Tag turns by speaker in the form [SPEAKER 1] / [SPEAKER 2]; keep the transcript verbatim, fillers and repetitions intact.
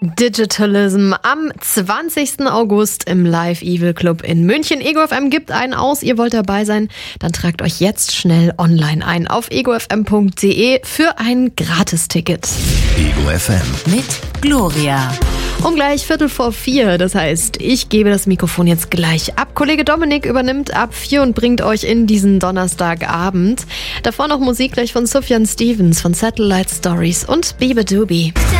[SPEAKER 1] Digitalism am zwanzigsten August im Live Evil Club in München. Ego F M gibt einen aus. Ihr wollt dabei sein? Dann tragt euch jetzt schnell online ein auf ego f m punkt d e für ein Gratisticket.
[SPEAKER 2] Ego F M
[SPEAKER 3] mit Gloria.
[SPEAKER 1] Um gleich Viertel vor vier. Das heißt, ich gebe das Mikrofon jetzt gleich ab. Kollege Dominik übernimmt ab vier und bringt euch in diesen Donnerstagabend. Davor noch Musik gleich von Sufjan Stevens von Satellite Stories und Biba Doobie.